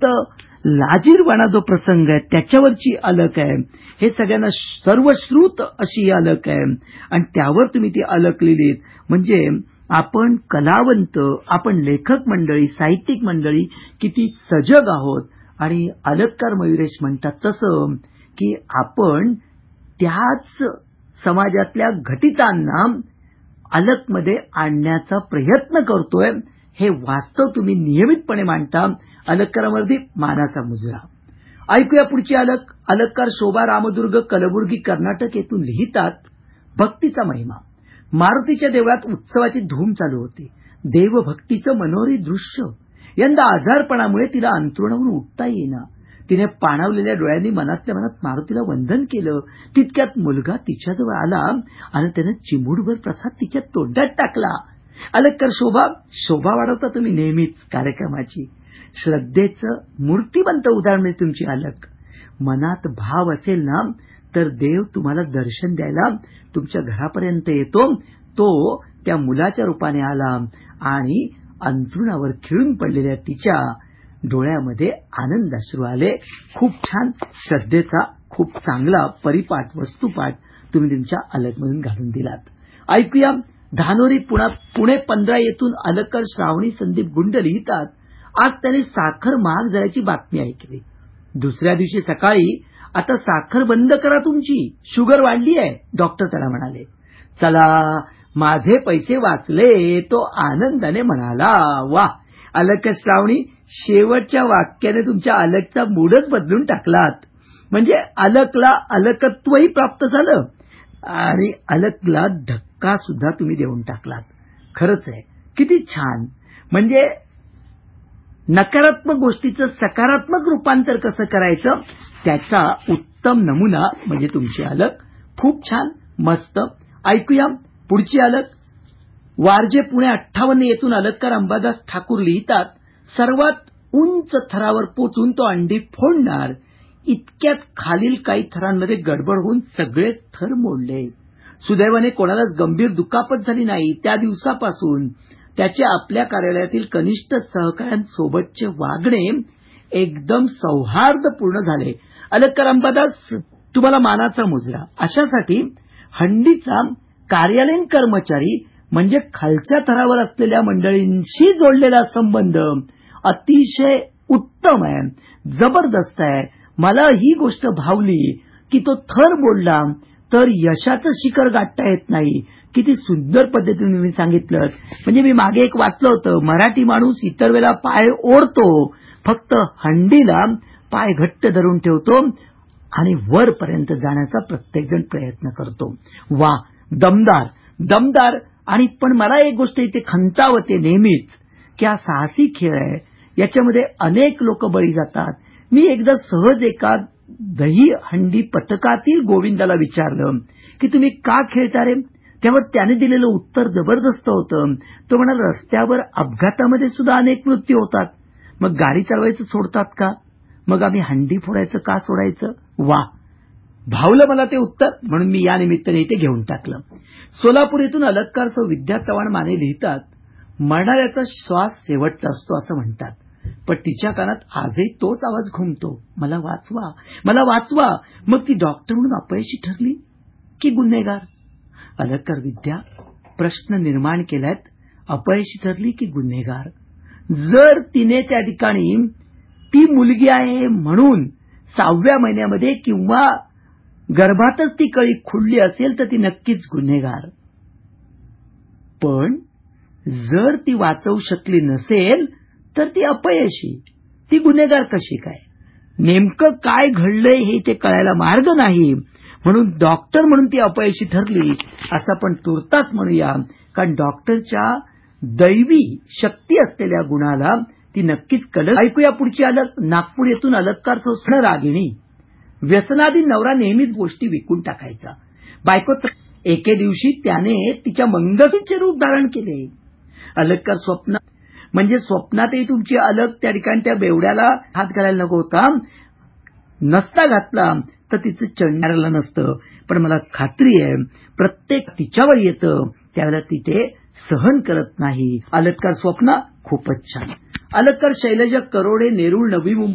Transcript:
अत्यंत लाजीरवाणा जो प्रसंग आहे त्याच्यावरची अलक आहे. हे सगळ्यांना सर्वश्रुत अशी अलक आहे आणि त्यावर तुम्ही ती अलक लिहिलीत. म्हणजे आपण कलावंत, आपण लेखक मंडळी, साहित्यिक मंडळी किती सजग आहोत. आणि अलककार मयुरेश म्हणतात तसं की आपण त्याच समाजातल्या घटितांना अलकमध्ये आणण्याचा प्रयत्न करतोय. हे वास्तव तुम्ही नियमितपणे मांडता. अलककारामध्ये मानाचा मुजरा. ऐकूया पुढची अलक. अलककार शोभा रामदुर्ग, कलबुर्गी, कर्नाटक येथून लिहितात. भक्तीचा महिमा. मारुतीच्या देवळात उत्सवाची धूम चालू होती. देवभक्तीचं मनोहरी दृश्य. यंदा आजारपणामुळे तिला अंथरुणावरून उठता येईना. तिने पाणावलेल्या डोळ्यांनी मनातल्या मनात मारुतीला वंदन केलं. तितक्यात मुलगा तिच्याजवळ आला आणि त्यानं चिमूटभर प्रसाद तिच्या तोंडात टाकला. अलककार शोभा वाढवता तुम्ही नेहमीच कार्यक्रमाची. श्रद्धेचं मूर्तिमंत उदाहरण म्हणजे तुमची अलक. मनात भाव असेल ना तर देव तुम्हाला दर्शन द्यायला तुमच्या घरापर्यंत येतो. तो त्या मुलाच्या रूपाने आला आणि अंथरुणावर खिळून पडलेल्या तिच्या डोळ्यामध्ये आनंदाश्रू आले. खूप छान. श्रद्धेचा खूप चांगला परिपाठ, वस्तुपाठ तुम्ही तुमच्या अलकमधून घालून दिलात. ऐकूया. धानोरी पुणे 15 येथून अलककार श्रावणी संदीप गुंड लिहितात. आज त्यांनी साखर महाग झाल्याची बातमी ऐकली. दुसऱ्या दिवशी सकाळी आता साखर बंद करा तुमची, शुगर वाढली आहे, डॉक्टर त्याला म्हणाले. चला माझे पैसे वाचले, तो आनंदाने म्हणाला. वा अलक श्रावणी, शेवटच्या वाक्याने तुमच्या अलकचा मूडच बदलून टाकलात. म्हणजे अलकला अलकत्वही प्राप्त झालं आणि अलकला धक्का सुद्धा तुम्ही देऊन टाकलात. खरंच आहे, किती छान. म्हणजे नकारात्मक गोष्टीचं सकारात्मक रूपांतर कसं करायचं त्याचा उत्तम नमुना म्हणजे तुमची अलक. खूप छान, मस्त. ऐकूया पुढची अलक. वारजे पुणे 58 येथून अलककार अंबादास ठाकूर लिहितात. सर्वात उंच थरावर पोचून तो अंडी फोडणार इतक्यात खालील काही थरांमध्ये गडबड होऊन सगळे थर मोडले. सुदैवाने कोणालाच गंभीर दुखापत झाली नाही. त्या दिवसापासून त्याचे आपल्या कार्यालयातील कनिष्ठ सहकाऱ्यांसोबतचे वागणे एकदम सौहार्दपूर्ण झाले. अलककार अंबादास, तुम्हाला मानाचा मुजरा. अशासाठी हंडीचा कार्यालयीन कर्मचारी म्हणजे खालच्या थरावर असलेल्या मंडळींशी जोडलेला संबंध अतिशय उत्तम आहे, जबरदस्त आहे. मला ही गोष्ट भावली की तो थर मोडला तर यशाचं शिखर गाठता येत नाही. किती सुंदर पद्धतीने मी सांगितलं. म्हणजे मी मागे एक वाचलं होतं, मराठी माणूस इतर वेळेला पाय ओढतो, फक्त हंडीला पाय घट्ट धरून ठेवतो आणि वरपर्यंत जाण्याचा प्रत्येकजण प्रयत्न करतो. वा, दमदार दमदार. आणि पण मला एक गोष्ट इथे खंतावते नेहमीच की हा साहसी खेळ आहे, याच्यामध्ये अनेक लोक बळी जातात. मी एकदा सहज एका दही हंडी पथकातील गोविंदाला विचारलं की तुम्ही का खेळता रे? त्यावर त्याने दिलेलं उत्तर जबरदस्त होतं. तो म्हणाला, रस्त्यावर अपघातामध्ये सुद्धा अनेक मृत्यू होतात, मग गाडी चालवायचं सोडतात का? मग आम्ही हंडी फोडायचं का सोडायचं? वा, भावलं मला ते उत्तर, म्हणून मी या निमित्ताने इथे घेऊन टाकलं. सोलापूर येथून अलककार सौ विद्या चव्हाण माने लिहितात. मरणाऱ्याचा श्वास शेवटचा असतो असं म्हणतात, पण तिच्या कानात आजही तोच आवाज घुमतो, मला वाचवा, मला वाचवा. मग ती डॉक्टर म्हणून अपयशी ठरली की गुन्हेगार? अलककार विद्या प्रश्न निर्माण केलात, अपयशी ठरली की गुन्हेगार? जर तिने त्या ठिकाणी ती मुलगी आहे म्हणून 6व्या महिन्यामध्ये किंवा गर्भातच ती कळी खुडली असेल तर ती नक्कीच गुन्हेगार. पण जर ती वाचवू शकली नसेल तर ती अपयशी, ती गुन्हेगार कशी काय? नेमकं काय घडलंय हे ते कळायला मार्ग नाही, म्हणून डॉक्टर म्हणून ती अपयशी ठरली असं आपण तुर्तास म्हणूया. कारण डॉक्टरच्या दैवी शक्ती असलेल्या गुणाला ती नक्कीच कळलं. ऐकूया पुढची अलक. नागपूर येथून अलककार सौ रागिणी. व्यसनाधी नवरा नेहमीच गोष्टी विकून टाकायचा. बायको एके दिवशी त्याने तिच्या मंगतीचे रूप धारण केले. अलककार स्वप्न म्हणजे स्वप्नातही तुमची अलक त्या ठिकाणी त्या बेवड्याला हात घालायला नको होता. नसता घातला तर तिचं चढणाऱ्याला नसतं. पण मला खात्री आहे प्रत्येक तिच्यावर येतं त्यावेळेला तिथे सहन करत नाही. अलककार स्वप्न खूपच छान. अलककार शैलजा करोडे, नेरूळ, नवी मुंबई